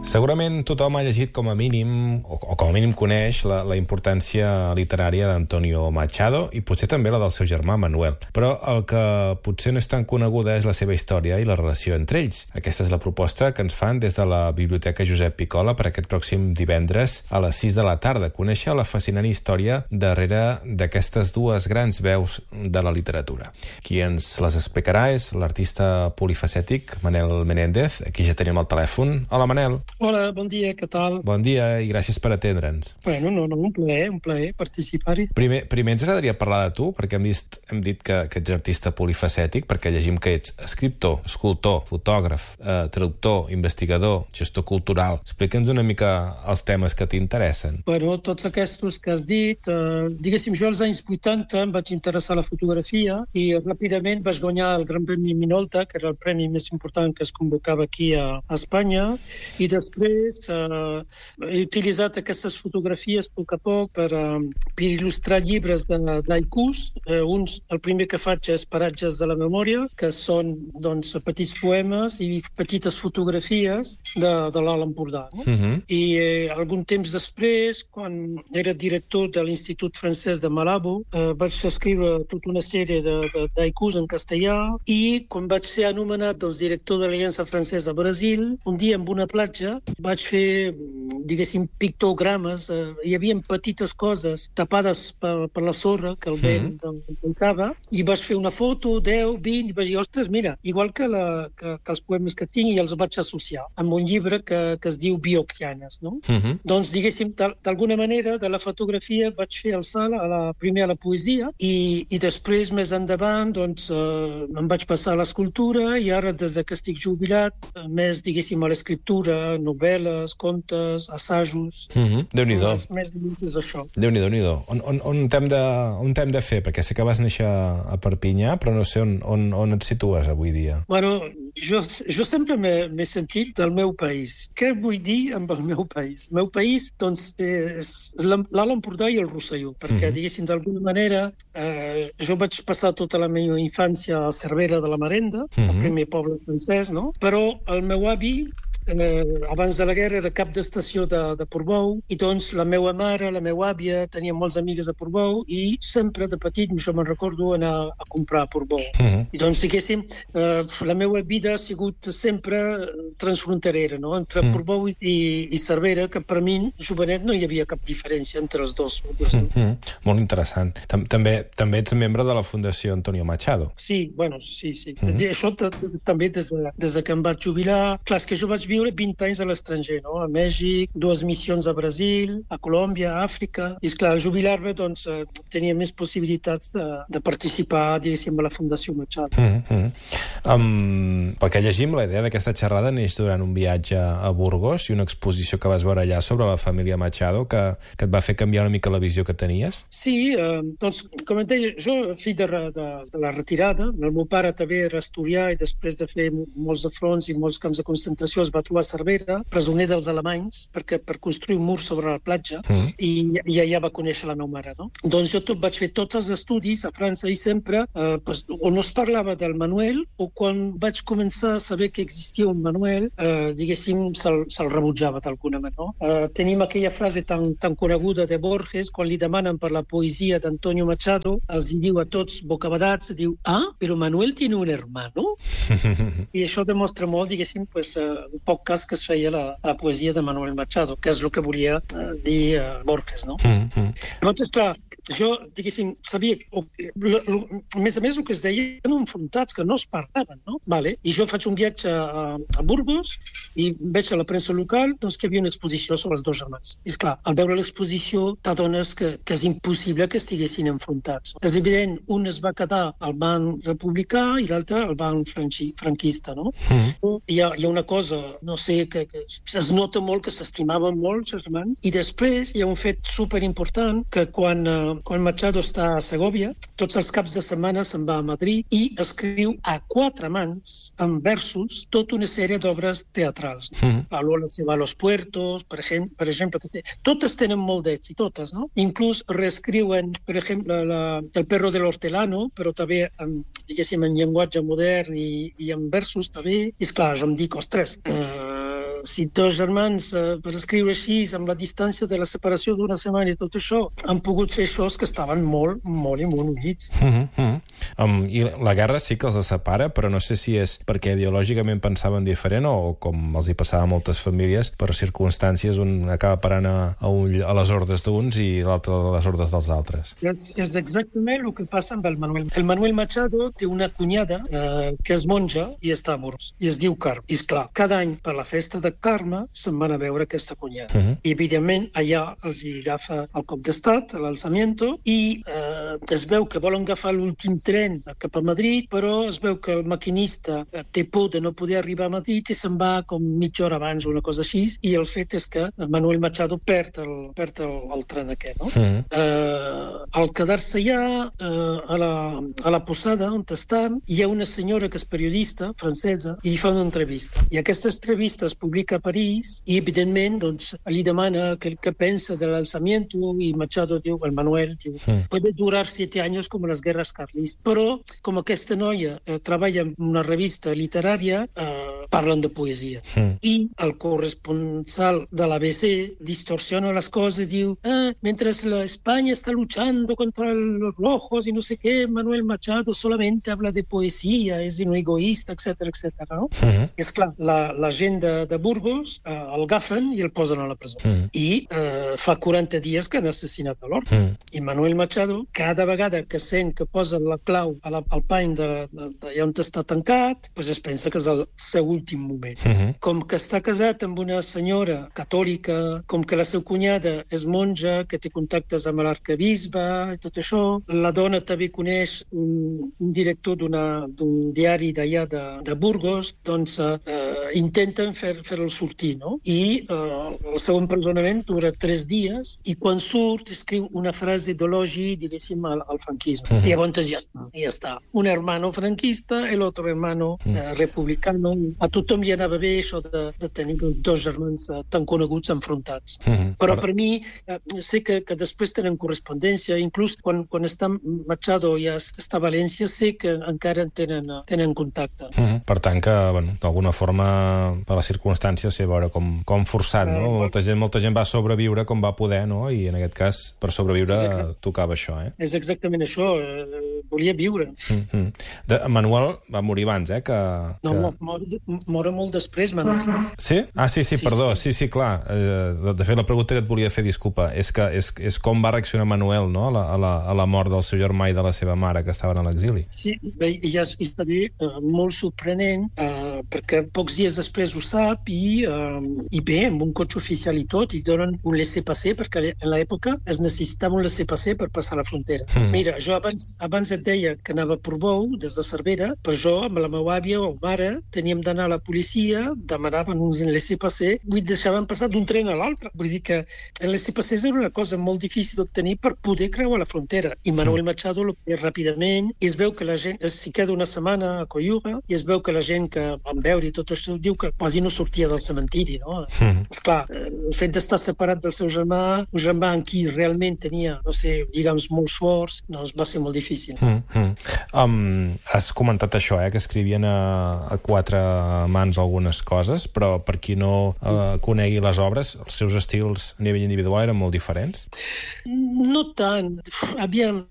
Segurament tothom ha llegit com a mínim, o com a mínim coneix, la importància literària d'Antonio Machado i potser també la del seu germà Manuel. Però el que potser no és tan coneguda és la seva història i la relació entre ells. Aquesta és la proposta que ens fan des de la Biblioteca Josep Picola per aquest pròxim divendres a les 6 de la tarda. Conèixer la fascinant història darrere d'aquestes dues grans veus de la literatura. Qui ens les explicarà és l'artista polifacètic Manel Menéndez. Aquí ja tenim el telèfon. Hola, Manel. Hola, bon dia, què tal? Bon dia i gràcies per atendre'ns. Bueno, un plaer participar-hi. Primer ens agradaria parlar de tu, perquè hem dit que ets artista polifacètic, perquè llegim que ets escriptor, escultor, fotògraf, traductor, investigador, gestor cultural. Explica'ns una mica els temes que t'interessen. Bueno, tots aquests que has dit, diguéssim, jo als anys 80 em vaig interessar a la fotografia i ràpidament vaig guanyar el Gran Premi Minolta, que era el premi més important que es convocava aquí a Espanya, i després he utilitzat aquestes fotografies a poc per il·lustrar llibres d'haikus. El primer que faig és Paratges de la memòria, que són doncs, petits poemes i petites fotografies de l'Alt Empordà. No? I algun temps després, quan era director de l'Institut Francès de Malabo, vaig escriure tota una sèrie d'haikus en castellà i quan vaig ser anomenat director de l'Aliança Francesa a Brasil, un dia en una platja vaig fer, diguéssim, pictogrames. Hi havia petites coses tapades per la sorra que el vent envoltava i vaig fer una foto, 10, 20, i vaig dir, ostres, mira, igual que els poemes que tinc, i els vaig associar amb un llibre que es diu Biocchianes, no? Doncs, diguéssim, d'alguna manera, de la fotografia vaig fer el salt primer a la poesia i després, més endavant, doncs, em vaig passar a l'escultura i ara, des que estic jubilat, més, diguéssim, a l'escriptura, novel·les, contes, assajos... Déu-n'hi-do. Més dins és això. Déu-n'hi-do. On t'hem de fer? Perquè sé que vas néixer a Perpinyà, però no sé on et situes avui dia. Bueno, jo sempre m'he sentit del meu país. Què vull dir amb el meu país? El meu país, doncs, és l'Alt Empordà i el Rosselló, perquè, diguéssim, d'alguna manera, jo vaig passar tota la meva infància a Cervera de la Marenda, el primer poble francès, no? Però el meu avi, abans de la guerra, era cap d'estació de Portbou, i doncs la meva mare, la meva àvia, tenia molts amigues a Portbou i sempre de petit, jo me'n recordo, anar a comprar a Portbou. I doncs, diguéssim, la meva vida ha sigut sempre transfronterera, no? Entre Portbou i Cervera, que per mi, jovenet, no hi havia cap diferència entre els dos. Molt interessant. També ets membre de la Fundació Antonio Machado. Sí, bueno, sí. Això també des que em vaig jubilar. Clar, és que jo vaig viure 20 anys a l'estranger, no? A Mèxic, 2 missions a Brasil, a Colòmbia, a Àfrica. I, esclar, al jubilar-me, doncs, tenia més possibilitats de participar, diguéssim, a la Fundació Machado. Pel que llegim, la idea d'aquesta xerrada neix durant un viatge a Burgos i una exposició que vas veure allà sobre la família Machado que et va fer canviar una mica la visió que tenies? Sí, doncs, com et deia, jo, fill de la retirada, el meu pare també era asturià i després de fer molts de fronts i molts camps de concentració es va trobar a Cervera, presoner dels alemanys, per construir un mur sobre la platja, i allà va conèixer la meva mare, no? Doncs jo vaig fer tots els estudis a França i sempre, o no es parlava del Manuel, o quan vaig començar a saber que existia un Manuel, diguéssim, se'l rebutjava d'alguna manera, no? Tenim aquella frase tan coneguda de Borges, quan li demanen per la poesia d'Antonio Machado, els diu a tots bocabadats, diu, però Manuel tiene un hermano? I això demostra molt, diguéssim, un poc cas que es feia la poesia de Manuel Machado, que és el que volia dir Borges, no? Llavors, esclar, jo, diguéssim, sabia... A més, el que es deien enfrontats, que no es parlaven, no? Vale. I jo faig un viatge a Burgos i veig a la premsa local doncs, que hi havia una exposició sobre els dos germans. I, esclar, al veure l'exposició t'adones que és impossible que estiguessin enfrontats. És evident, un es va quedar al banc republicà i l'altre al banc franquista, no? Hi ha una cosa, no sé, que es nota molt que s'estimaven molt, els germans. I després hi ha un fet superimportant que quan Machado està a Segòvia, tots els caps de setmana se'n va a Madrid i escriu a 4 mans, en versos, tota una sèrie d'obres teatrals. La Lola se va a los puertos, per exemple, que totes tenen molt d'èxit, totes, no? Inclús reescriuen, per exemple, El perro de l'hortelano, però també, diguéssim, en llenguatge modern i en versos també. I, esclar, jo em dic, ostres, si dos germans, per escriure així, amb la distància de la separació d'una setmana i tot això, han pogut fer això que estaven molt, molt i molt units. I la guerra sí que els separa, però no sé si és perquè ideològicament pensaven diferent o com els hi passava a moltes famílies, per circumstàncies un acaba parant a les ordres d'uns i l'altre a les ordres dels altres. És exactament el que passa amb el Manuel. El Manuel Machado té una cunyada que és monja i està a Burgos, i es diu Carme. I esclar, cada any per la festa de Carme se'n van a veure aquesta cunyada. I evidentment allà els hi agafa el cop d'estat, l'alçamiento, i es veu que volen agafar l'últim tren cap a Madrid, però es veu que el maquinista té por de no poder arribar a Madrid i se'n va com mitja hora abans o una cosa així, i el fet és que Manuel Machado perd el tren aquest, no? Al quedar-se allà, a la posada on estan, hi ha una senyora que és periodista francesa i fa una entrevista. I aquesta entrevista es publica a París i, evidentment, doncs, li demana què pensa de l'alzamiento i Machado diu, el Manuel diu, puede durar 7 anys com les guerres carlistes. Però, com aquesta noia treballa en una revista literària, parlen de poesia. I el corresponsal de l'ABC distorsiona les coses, diu, mentre España está luchando contra los rojos y no sé qué, Manuel Machado solamente habla de poesía, és un egoísta, etcètera, no? És clar, la gent de Burgos el agafen i el posen a la presó. I fa 40 dies que han assassinat a l'hort. I Manuel Machado, cada vegada que sent que posa la clau al pany d'allà on està tancat, doncs es pensa que és el seu últim moment. Com que està casat amb una senyora catòlica, com que la seva cunyada és monja, que té contactes amb l'arquebisbe i tot això, la dona també coneix un director d'un diari d'allà de Burgos, doncs intenten fer-lo sortir, no? I el seu empresonament dura 3 dies i quan surt escriu una frase d'elogi, diguéssim, al franquisme. I llavors ja està. Un hermano franquista i l'altre hermano republicano. A tothom li anava bé això de tenir dos germans tan coneguts enfrontats. Però per mi, sé que després tenen correspondència, inclús quan està Machado i està a València, sé que encara tenen contacte. Per tant que, d'alguna forma, per les circumstàncies, sé veure com forçat, no? Molta gent va sobreviure com va poder, no? I en aquest cas, per sobreviure, tocava això, És exactament això, volia viure. Manuel va morir abans, No, mor molt després, Manuel. Sí? Sí, perdó, sí, clar. De fet, la pregunta que et volia fer, disculpa, és com va reaccionar Manuel, no?, a la mort del seu germà i de la seva mare, que estaven a l'exili. Sí, i és també molt sorprenent, perquè pocs dies després ho sap i bé, amb un cotxe oficial i tot, i donen un laissez-passer, perquè en l'època es necessitava un laissez-passer per passar la frontera. Mira, jo abans et deia que anava a Portbou, des de Cervera, però jo, amb la meva àvia o mare, teníem d'anar a la policia, demanaven un laissez-passer i deixaven passar d'un tren a l'altre. Vull dir que el laissez-passer era una cosa molt difícil d'obtenir per poder creuar la frontera. I Manuel Machado lo té ràpidament, i es veu que la gent s'hi queda una setmana a Coihuga, i es veu que la gent que van veure i tot això diu que quasi no sortia del cementiri, no? Esclar, el fet d'estar separat del seu germà, un germà en qui realment tenia, no sé, lligams molt forts, doncs va ser molt difícil. Has comentat això, que escrivien a 4 mans algunes coses, però per qui no conegui les obres, els seus estils a nivell individual eren molt diferents? No tant. Aviam,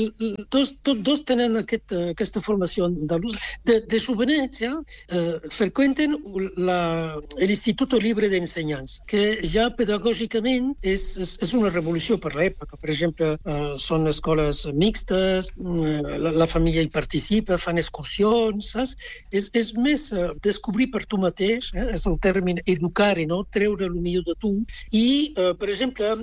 dos tenen aquesta formació andalús. De jovenets, freqüenten l'Instituto Libre d'Ensenyança, que ja pedagògicament és una revolució per l'època. Per exemple, són escoles mixtes, la família hi participa, fan excursions, saps? És més descobrir per tu mateix, és el terme educar, no? Treure el millor de tu. I, per exemple,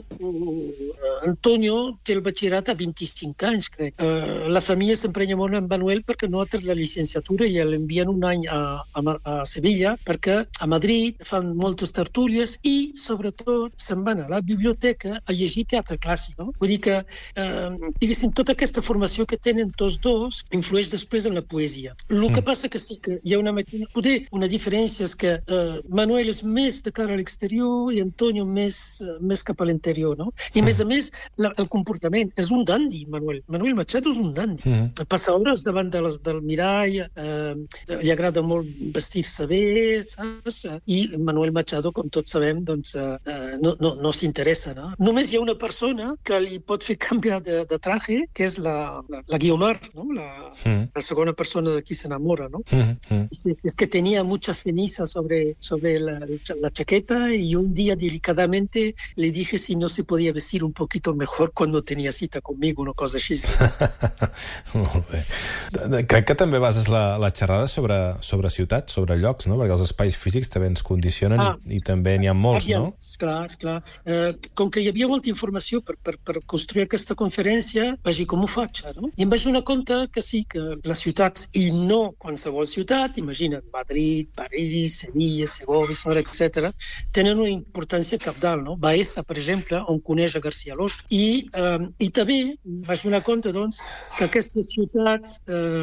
Antonio té el batxillerat a 25 anys, crec. La família s'emprenya molt amb Manuel perquè no ha tret la llicenciatura i l'envien un any a Sevilla perquè a Madrid fan moltes tertúlies i, sobretot, se'n van a la biblioteca a llegir teatre clàssic. No? Vull dir que, diguéssim, tota aquesta formació que té tenen tots dos influeix després en la poesia. El que passa que sí que hi ha una diferència és que Manuel és més de cara a l'exterior i Antonio més cap a l'interior, no? I a més, el comportament és un dandy, Manuel. Manuel Machado és un dandy. Passa hores davant del mirall, li agrada molt vestir-se bé, saps? I Manuel Machado, com tots sabem, doncs no s'interessa, no? Només hi ha una persona que li pot fer canviar de traje, que és la Guiomar, no? La segona persona de qui s'enamora, ¿no? Es que tenía muchas cenizas sobre la chaqueta y un día delicadamente le dije si no se podía vestir un poquito mejor cuando tenía cita conmigo, una cosa així. Molt bé. Crec que també bases la xerrada sobre ciutats, sobre llocs, no? Perquè els espais físics també ens condicionen i també n'hi ha molts, no? Esclar. Com que hi havia molta informació per construir aquesta conferència, vaig dir com ho faig, no? I em vaig donar compte que sí, que les ciutats, i no qualsevol ciutat, imagina't, Madrid, París, Sevilla, Segovia, etc., tenen una importància cabdal, no? Baeza, per exemple, on coneix a García Lorca. I també vaig donar compte, doncs, que aquestes ciutats,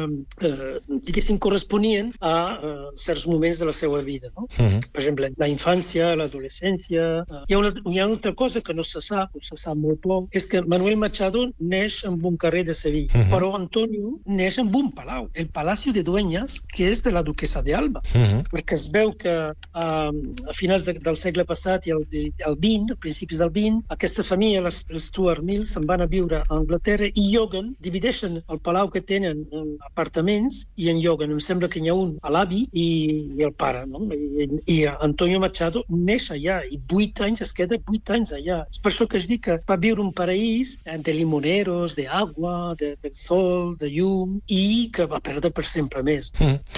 diguéssim, corresponien a certs moments de la seva vida, no? Per exemple, la infància, l'adolescència. Hi ha una altra cosa que no se sap, o se sap molt poc, és que Manuel Machado neix en un carrer de Sevilla, però Antonio neix en un palau, el Palacio de Dueñas, que és de la duquesa de Alba, perquè es veu que a finals del segle passat i al XX, a principis del XX, aquesta família, els Stuart Mills, se'n van a viure a Anglaterra i lloguen, divideixen el palau que tenen en apartaments i en lloguen. Em sembla que hi ha un a l'avi i el pare, no? I Antonio Machado neix allà i 8 anys, es queda 8 anys allà. És per això que es diu que va viure un paraís de limoneros, d'aigua, de sol, de llum, i que va perdre per sempre més.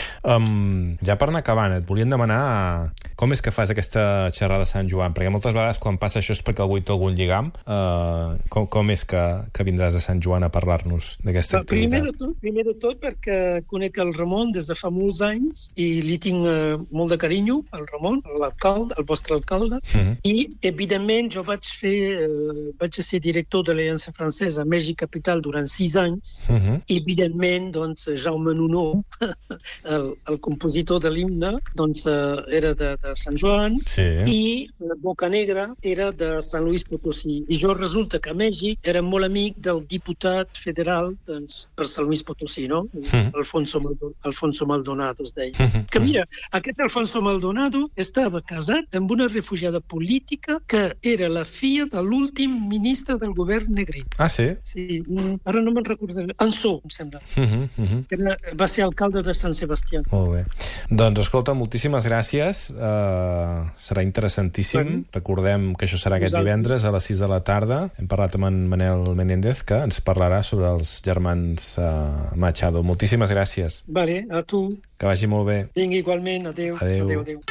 Ja per anar acabant, et volíem demanar com és que fas aquesta xerrada de Sant Joan, perquè moltes vegades quan passa això és perquè algú hi té algun lligam. Com és que vindràs a Sant Joan a parlar-nos d'aquesta activitat? Primer de tot perquè conec el Ramon des de fa molts anys i li tinc molt de carinyo, al Ramon, l'alcalde, el vostre alcalde, i evidentment jo vaig ser director de l'Aliança Francesa a Mèxic Capital durant 6 anys, i evidentment doncs Jaume Nuno, el compositor de l'himne, doncs era de Sant Joan, i Bocanegra era de Sant Luis Potosí. I jo resulta que a Mèxic era molt amic del diputat federal per Sant Luis Potosí, no? Alfonso Maldonado es deia. Que mira, aquest Alfonso Maldonado estava casat amb una refugiada política que era la filla de l'últim ministre del govern negrit. Ah, sí? Sí, ara no me'n recordo. Ansó, em sembla. Va ser alcalde de Sant Sebastià. Molt bé. Doncs, escolta, moltíssimes gràcies. Serà interessantíssim. Recordem que això serà aquest divendres a les 6 de la tarda. Hem parlat amb en Manel Menéndez, que ens parlarà sobre els germans Machado. Moltíssimes gràcies. Vale, a tu. Que vagi molt bé. Vinga, igualment. Adéu. Adéu.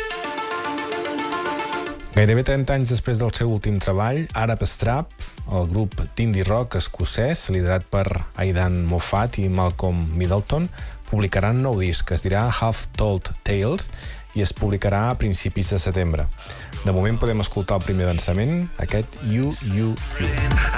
Gairebé 30 anys després del seu últim treball, Arab Strap, el grup d'indie rock escocès, liderat per Aidan Moffat i Malcolm Middleton, publicarà un nou disc que es dirà Half Told Tales i es publicarà a principis de setembre. De moment podem escoltar el primer avançament, aquest You.